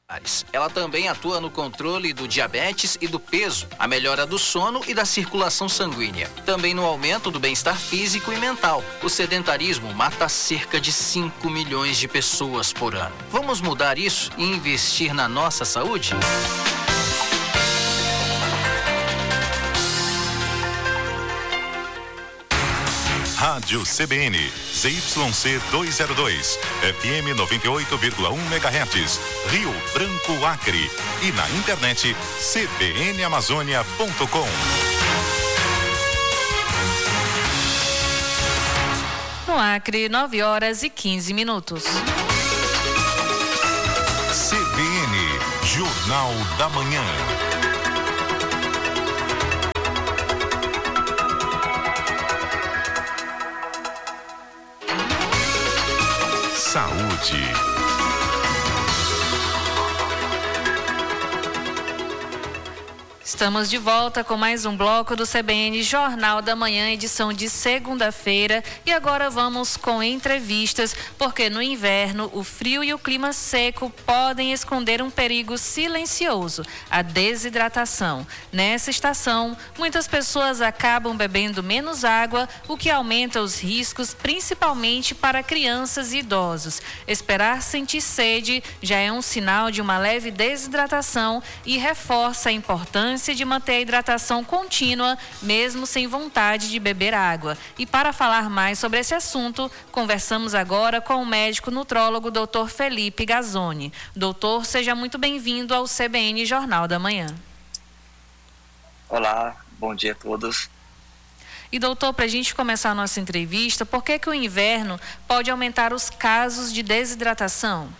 Ela também atua no controle do diabetes e do peso, a melhora do sono e da circulação sanguínea. Também no aumento do bem-estar físico e mental. O sedentarismo mata cerca de 5 milhões de pessoas por ano. Vamos mudar isso e investir na nossa saúde? Rádio CBN, ZYC 202, FM 98,1 MHz, Rio Branco, Acre. E na internet, cbnamazônia.com. No Acre, 9h15. CBN, Jornal da Manhã. Saúde. Estamos de volta com mais um bloco do CBN Jornal da Manhã, edição de segunda-feira. E agora vamos com entrevistas, porque no inverno o frio e o clima seco podem esconder um perigo silencioso, a desidratação. Nessa estação, muitas pessoas acabam bebendo menos água, o que aumenta os riscos, principalmente para crianças e idosos. Esperar sentir sede já é um sinal de uma leve desidratação e reforça a importância de manter a hidratação contínua, mesmo sem vontade de beber água. E para falar mais sobre esse assunto, conversamos agora com o médico nutrólogo Dr. Felipe Gazzoni. Doutor, seja muito bem-vindo ao CBN Jornal da Manhã. Olá, bom dia a todos. E doutor, para a gente começar a nossa entrevista, por que o inverno pode aumentar os casos de desidratação?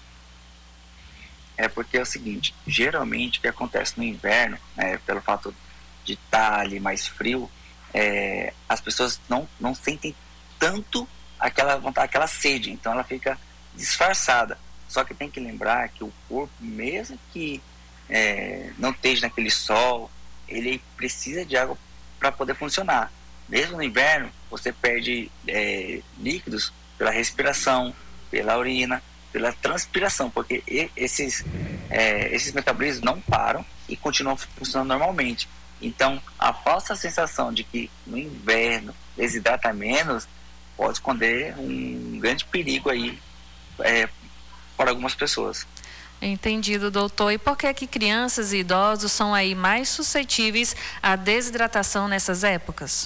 É porque é o seguinte, geralmente o que acontece no inverno, pelo fato de estar ali mais frio, as pessoas não sentem tanto aquela vontade, aquela sede, então ela fica disfarçada. Só que tem que lembrar que o corpo, mesmo que não esteja naquele sol, ele precisa de água para poder funcionar. Mesmo no inverno, você perde líquidos pela respiração, pela urina, pela transpiração, porque esses metabolismos não param e continuam funcionando normalmente. Então, a falsa sensação de que no inverno desidrata menos pode esconder um grande perigo aí para algumas pessoas. Entendido, doutor. E por que crianças e idosos são aí mais suscetíveis à desidratação nessas épocas?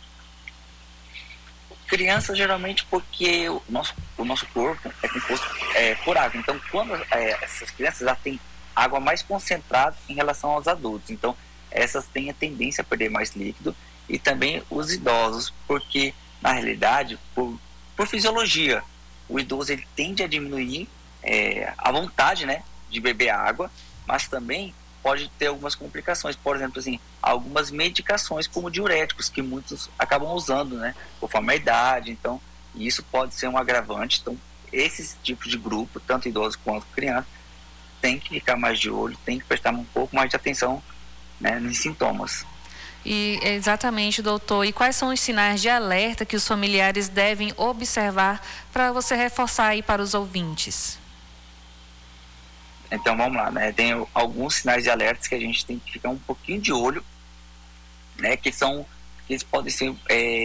Crianças, geralmente, porque o nosso corpo é composto por água. Então, quando essas crianças já têm água mais concentrada em relação aos adultos. Então, essas têm a tendência a perder mais líquido. E também os idosos, porque, na realidade, por fisiologia, o idoso ele tende a diminuir a vontade, né, de beber água, mas também pode ter algumas complicações, por exemplo, assim, algumas medicações como diuréticos, que muitos acabam usando, né, conforme a idade. Então, isso pode ser um agravante. Então, esses tipos de grupo, tanto idosos quanto crianças, tem que ficar mais de olho, tem que prestar um pouco mais de atenção, né, nos sintomas. E exatamente, doutor. E quais são os sinais de alerta que os familiares devem observar para você reforçar aí para os ouvintes? Então vamos lá, né? Tem alguns sinais de alerta que a gente tem que ficar um pouquinho de olho, né? Que eles podem ser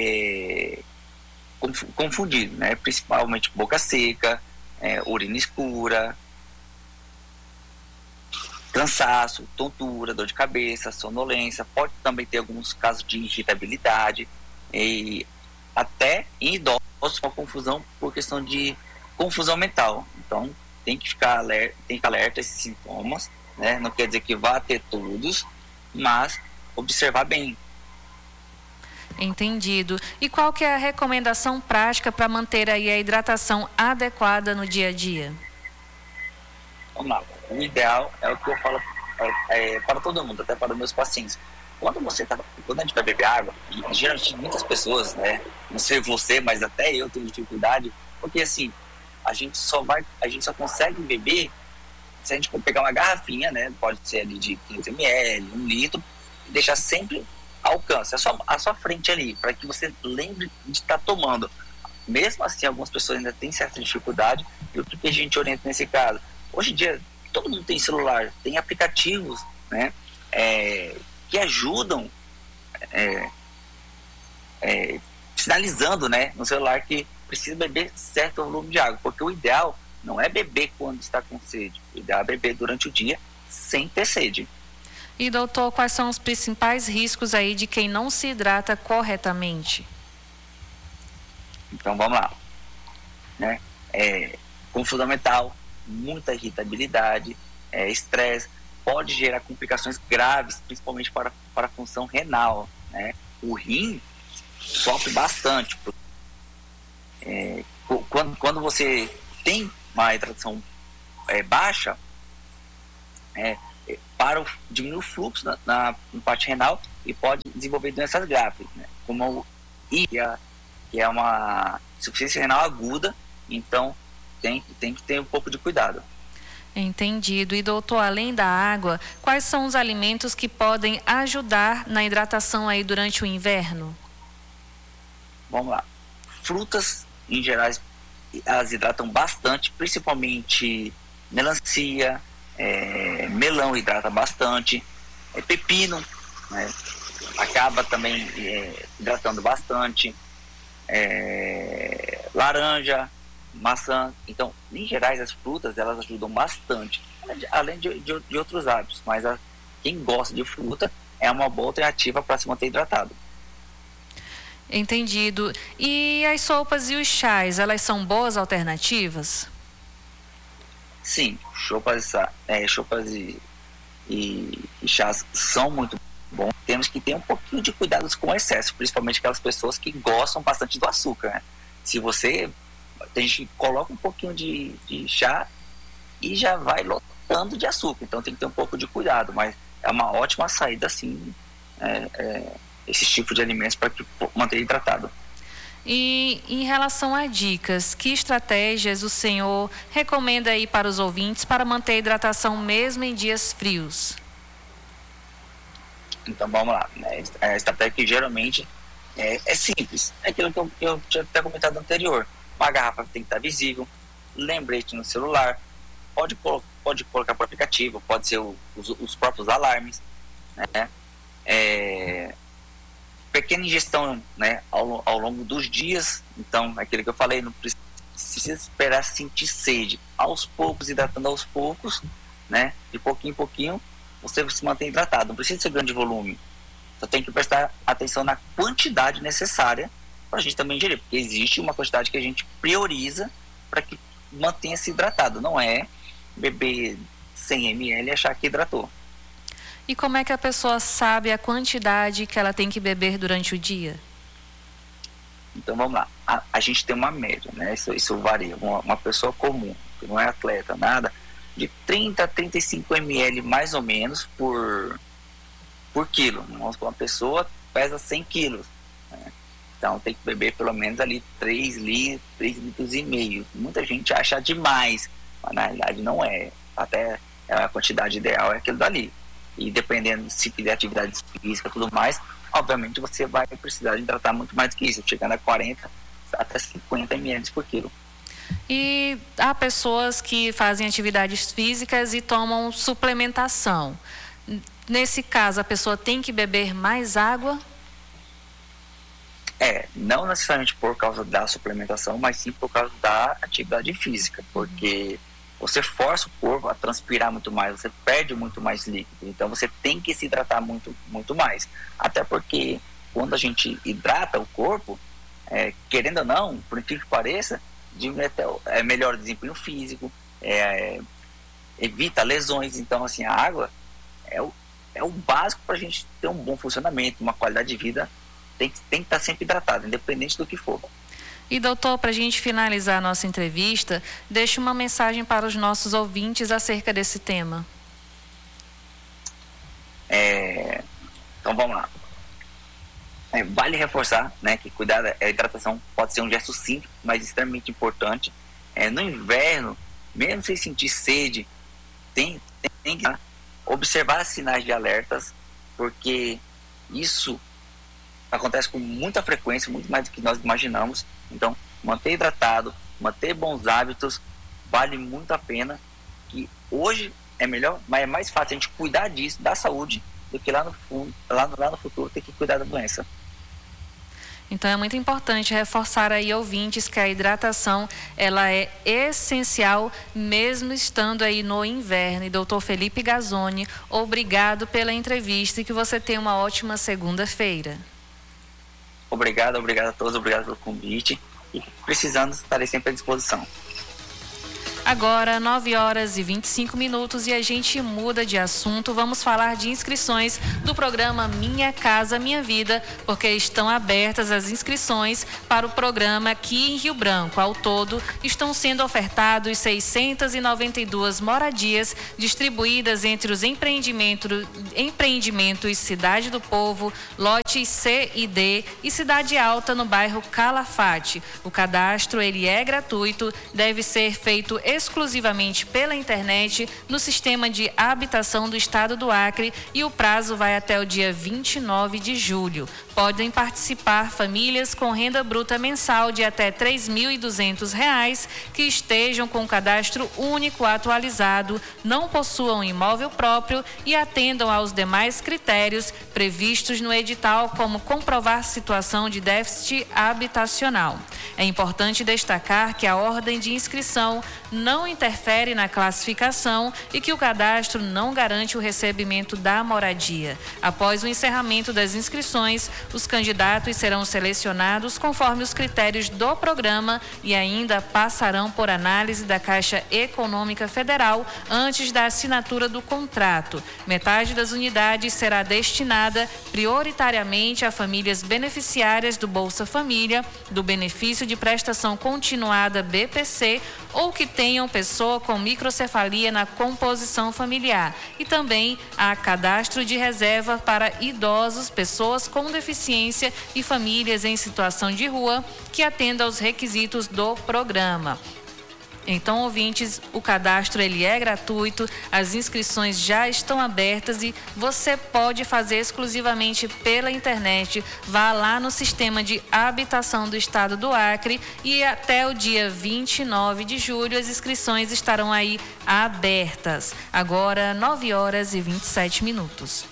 confundidos, né? Principalmente boca seca, urina escura, cansaço, tontura, dor de cabeça, sonolência. Pode também ter alguns casos de irritabilidade e até em idosos com confusão por questão de confusão mental. Então tem que ficar alerta a esses sintomas, né? Não quer dizer que vá ter todos, mas observar bem. Entendido. E qual que é a recomendação prática para manter aí a hidratação adequada no dia a dia? Vamos lá. O ideal é o que eu falo para todo mundo, até para os meus pacientes. Quando a gente vai beber água, e geralmente muitas pessoas, né? Não sei você, mas até eu tenho dificuldade, porque assim, a gente só consegue beber se a gente pegar uma garrafinha, né? Pode ser ali de 15 ml, 1 litro, e deixar sempre ao alcance, à sua frente ali, para que você lembre de estar tomando. Mesmo assim, algumas pessoas ainda têm certa dificuldade, e o que a gente orienta nesse caso? Hoje em dia, todo mundo tem celular, tem aplicativos, né, que ajudam sinalizando, né, no celular que precisa beber certo volume de água, porque o ideal não é beber quando está com sede, o ideal é beber durante o dia sem ter sede. E doutor, quais são os principais riscos aí de quem não se hidrata corretamente? Então vamos lá, né? Confusão mental, muita irritabilidade, estresse, pode gerar complicações graves, principalmente para a função renal, né? O rim sofre bastante. Quando você tem uma hidratação baixa, diminui o fluxo na parte renal e pode desenvolver doenças graves, né? Como que é uma insuficiência renal aguda, então tem que ter um pouco de cuidado. Entendido. E doutor, além da água, quais são os alimentos que podem ajudar na hidratação aí durante o inverno? Vamos lá. Frutas, em geral, elas hidratam bastante, principalmente melancia, melão hidrata bastante, pepino, né, acaba também hidratando bastante, laranja, maçã. Então, em geral, as frutas elas ajudam bastante, além de outros hábitos, mas quem gosta de fruta é uma boa alternativa para se manter hidratado. Entendido. E as sopas e os chás, elas são boas alternativas? Sim, sopas e chás são muito bons. Temos que ter um pouquinho de cuidados com o excesso, principalmente aquelas pessoas que gostam bastante do açúcar, né? Se você... Tem gente que coloca um pouquinho de chá e já vai lotando de açúcar, então tem que ter um pouco de cuidado, mas é uma ótima saída, assim, esses tipos de alimentos para manter hidratado. E em relação a dicas, que estratégias o senhor recomenda aí para os ouvintes para manter a hidratação mesmo em dias frios? Então vamos lá, né? A estratégia que geralmente é simples, é aquilo que eu tinha até comentado anterior. Uma garrafa tem que estar visível, lembrete no celular, pode colocar por aplicativo, pode ser os próprios alarmes, né? Pequena ingestão, né, ao longo dos dias. Então, aquilo que eu falei, não precisa esperar sentir sede. Aos poucos, hidratando aos poucos, né, de pouquinho em pouquinho, você se mantém hidratado. Não precisa ser grande volume. Só tem que prestar atenção na quantidade necessária para a gente também ingerir, porque existe uma quantidade que a gente prioriza para que mantenha-se hidratado. Não é beber 100 ml e achar que hidratou. E como é que a pessoa sabe a quantidade que ela tem que beber durante o dia? Então vamos lá, a gente tem uma média, né? Isso varia. Uma pessoa comum, que não é atleta, nada, de 30 a 35 ml mais ou menos por quilo. Vamos supor, uma pessoa pesa 100 quilos, né? Então tem que beber pelo menos ali 3 litros e meio. Muita gente acha demais, mas na realidade não é. Até a quantidade ideal é aquilo dali. E dependendo se fizer atividade física e tudo mais, obviamente você vai precisar hidratar muito mais do que isso, chegando a 40 até 50 ml por quilo. E há pessoas que fazem atividades físicas e tomam suplementação. Nesse caso, a pessoa tem que beber mais água? Não necessariamente por causa da suplementação, mas sim por causa da atividade física, porque você força o corpo a transpirar muito mais, você perde muito mais líquido, então você tem que se hidratar muito, muito mais. Até porque quando a gente hidrata o corpo, querendo ou não, por incrível que pareça, melhora o desempenho físico, evita lesões. Então, assim, a água é o básico para a gente ter um bom funcionamento, uma qualidade de vida. Tem que estar sempre hidratado, independente do que for. E doutor, para a gente finalizar a nossa entrevista, deixe uma mensagem para os nossos ouvintes acerca desse tema. Então vamos lá. Vale reforçar, né, que cuidar da hidratação pode ser um gesto simples, mas extremamente importante. No inverno, mesmo sem sentir sede, tem que observar sinais de alertas, porque isso acontece com muita frequência, muito mais do que nós imaginamos. Então, manter hidratado, manter bons hábitos, vale muito a pena que hoje é melhor, mas é mais fácil a gente cuidar disso, da saúde, do que lá no futuro ter que cuidar da doença. Então é muito importante reforçar aí, ouvintes, que a hidratação ela é essencial mesmo estando aí no inverno. E doutor Felipe Gazzoni, obrigado pela entrevista e que você tenha uma ótima segunda-feira. Obrigado a todos, obrigado pelo convite e precisando estarei sempre à disposição. Agora, 9h25 e a gente muda de assunto. Vamos falar de inscrições do programa Minha Casa Minha Vida, porque estão abertas as inscrições para o programa aqui em Rio Branco. Ao todo, estão sendo ofertados 692 moradias distribuídas entre os empreendimentos Cidade do Povo, lotes C e D e Cidade Alta no bairro Calafate. O cadastro ele é gratuito, deve ser feito exclusivamente pela internet no sistema de habitação do estado do Acre e o prazo vai até o dia 29 de julho. Podem participar famílias com renda bruta mensal de até R$ 3.200 que estejam com o cadastro único atualizado, não possuam imóvel próprio e atendam aos demais critérios previstos no edital, como comprovar situação de déficit habitacional. É importante destacar que a ordem de inscrição não interfere na classificação e que o cadastro não garante o recebimento da moradia. Após o encerramento das inscrições, os candidatos serão selecionados conforme os critérios do programa e ainda passarão por análise da Caixa Econômica Federal antes da assinatura do contrato. Metade das unidades será destinada prioritariamente a famílias beneficiárias do Bolsa Família, do Benefício de Prestação Continuada BPC ou que tenham pessoa com microcefalia na composição familiar e também há cadastro de reserva para idosos, pessoas com deficiência e famílias em situação de rua que atendam aos requisitos do programa. Então, ouvintes, o cadastro ele é gratuito, as inscrições já estão abertas e você pode fazer exclusivamente pela internet. Vá lá no sistema de habitação do estado do Acre e até o dia 29 de julho as inscrições estarão aí abertas. Agora, 9h27.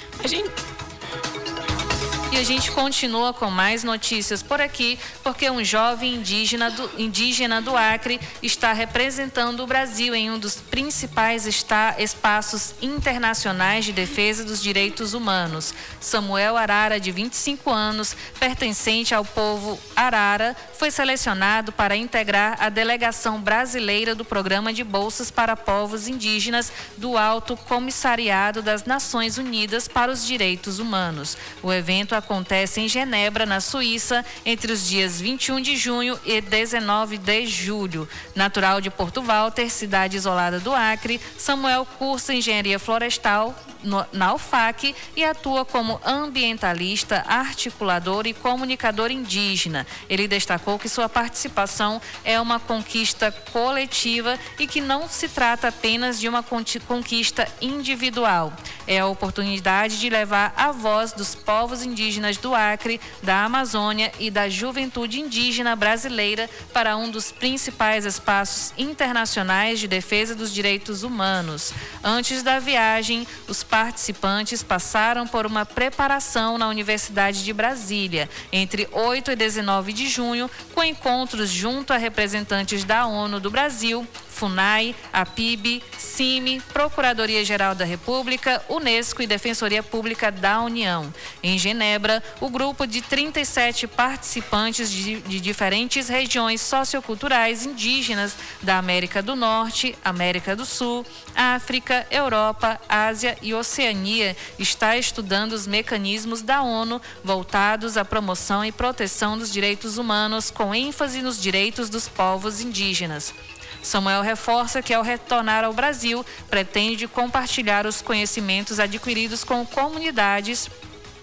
E a gente continua com mais notícias por aqui, porque um jovem indígena do Acre está representando o Brasil em um dos principais espaços internacionais de defesa dos direitos humanos. Samuel Arara, de 25 anos, pertencente ao povo Arara, foi selecionado para integrar a delegação brasileira do Programa de Bolsas para Povos Indígenas do Alto Comissariado das Nações Unidas para os Direitos Humanos. O evento acontece em Genebra, na Suíça, entre os dias 21 de junho e 19 de julho. Natural de Porto Walter, cidade isolada do Acre, Samuel cursa engenharia florestal na UFAC e atua como ambientalista, articulador e comunicador indígena. Ele destacou que sua participação é uma conquista coletiva e que não se trata apenas de uma conquista individual. É a oportunidade de levar a voz dos povos indígenas do Acre, da Amazônia e da juventude indígena brasileira para um dos principais espaços internacionais de defesa dos direitos humanos. Antes da viagem, os participantes passaram por uma preparação na Universidade de Brasília, entre 8 e 19 de junho, com encontros junto a representantes da ONU do Brasil, FUNAI, APIB, CIMI, Procuradoria-Geral da República, Unesco e Defensoria Pública da União. Em Genebra, o grupo de 37 participantes de diferentes regiões socioculturais indígenas da América do Norte, América do Sul, África, Europa, Ásia e Oceania está estudando os mecanismos da ONU voltados à promoção e proteção dos direitos humanos, com ênfase nos direitos dos povos indígenas. Samuel reforça que, ao retornar ao Brasil, pretende compartilhar os conhecimentos adquiridos com comunidades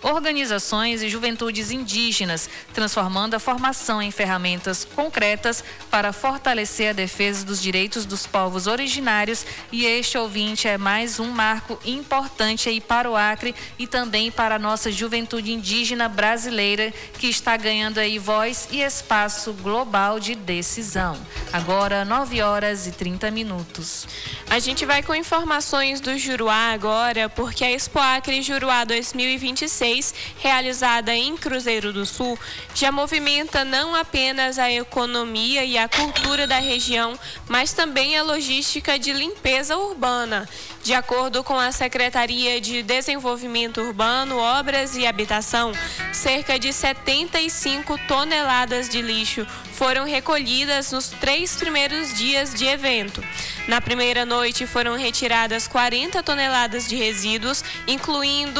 organizações e juventudes indígenas, transformando a formação em ferramentas concretas para fortalecer a defesa dos direitos dos povos originários. E este, ouvinte, é mais um marco importante aí para o Acre e também para a nossa juventude indígena brasileira, que está ganhando aí voz e espaço global de decisão. Agora, 9h30. A gente vai com informações do Juruá agora, porque a Expo Acre Juruá 2026, realizada em Cruzeiro do Sul, já movimenta não apenas a economia e a cultura da região, mas também a logística de limpeza urbana. De acordo com a Secretaria de Desenvolvimento Urbano, Obras e Habitação, cerca de 75 toneladas de lixo foram recolhidas nos 3 primeiros dias de evento. Na primeira noite foram retiradas 40 toneladas de resíduos, incluindo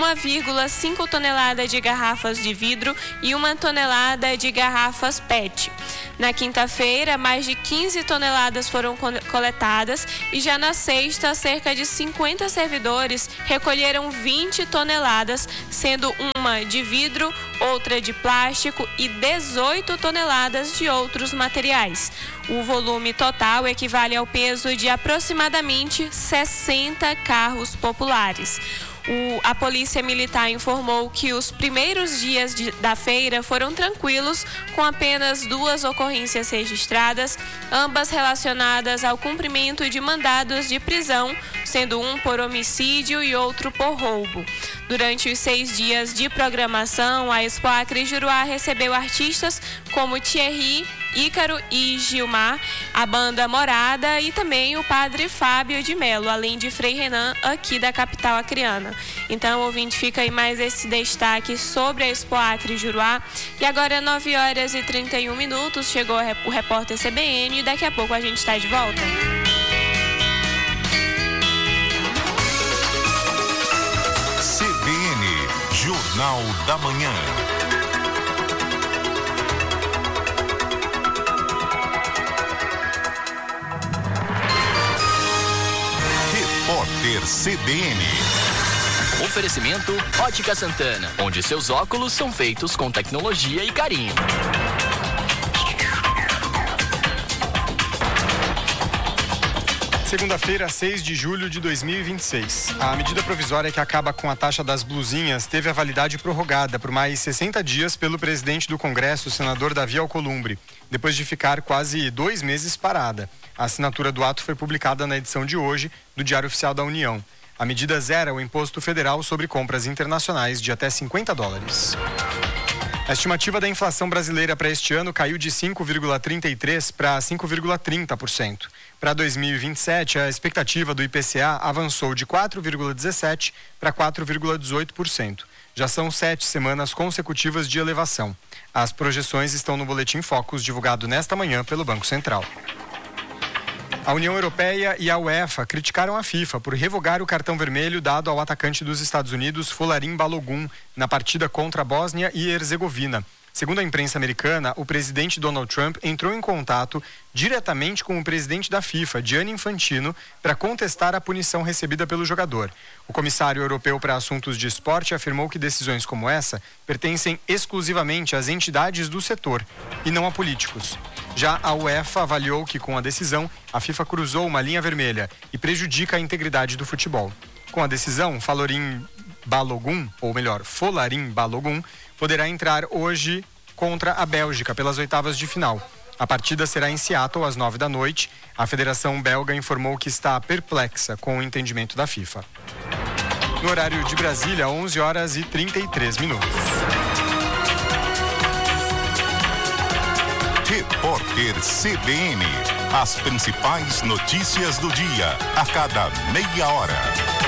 1,5 tonelada de garrafas de vidro e 1 tonelada de garrafas PET. Na quinta-feira, mais de 15 toneladas foram coletadas e já na sexta, cerca de 50 servidores recolheram 20 toneladas, sendo uma de vidro, outra de plástico e 18 toneladas de outros materiais. O volume total equivale ao peso de aproximadamente 60 carros populares. A Polícia Militar informou que os primeiros dias da feira foram tranquilos, com apenas 2 ocorrências registradas, ambas relacionadas ao cumprimento de mandados de prisão, sendo um por homicídio e outro por roubo. Durante os 6 dias de programação, a Expo Acre Juruá recebeu artistas como Thierry, Ícaro e Gilmar, a banda Morada e também o padre Fábio de Melo, além de Frei Renan, aqui da capital acreana. Então, ouvinte, fica aí mais esse destaque sobre a Expo Acre Juruá. E agora, 9h31, chegou o repórter CBN e daqui a pouco a gente está de volta. CBN, Jornal da Manhã. Repórter CBN. Oferecimento Ótica Santana, onde seus óculos são feitos com tecnologia e carinho. Segunda-feira, 6 de julho de 2026. A medida provisória que acaba com a taxa das blusinhas teve a validade prorrogada por mais 60 dias pelo presidente do Congresso, o senador Davi Alcolumbre, depois de ficar quase 2 meses parada. A assinatura do ato foi publicada na edição de hoje do Diário Oficial da União. A medida zera o imposto federal sobre compras internacionais de até $50. A estimativa da inflação brasileira para este ano caiu de 5,33% para 5,30%. Para 2027, a expectativa do IPCA avançou de 4,17% para 4,18%. Já são 7 semanas consecutivas de elevação. As projeções estão no Boletim Focus, divulgado nesta manhã pelo Banco Central. A União Europeia e a UEFA criticaram a FIFA por revogar o cartão vermelho dado ao atacante dos Estados Unidos, Folarin Balogun, na partida contra a Bósnia e Herzegovina. Segundo a imprensa americana, o presidente Donald Trump entrou em contato diretamente com o presidente da FIFA, Gianni Infantino, para contestar a punição recebida pelo jogador. O comissário europeu para assuntos de esporte afirmou que decisões como essa pertencem exclusivamente às entidades do setor e não a políticos. Já a UEFA avaliou que, com a decisão, a FIFA cruzou uma linha vermelha e prejudica a integridade do futebol. Com a decisão, Folarin Balogun poderá entrar hoje contra a Bélgica pelas oitavas de final. A partida será em Seattle às 21h. A Federação Belga informou que está perplexa com o entendimento da FIFA. No horário de Brasília, 11h33. Repórter CBN. As principais notícias do dia, a cada meia hora.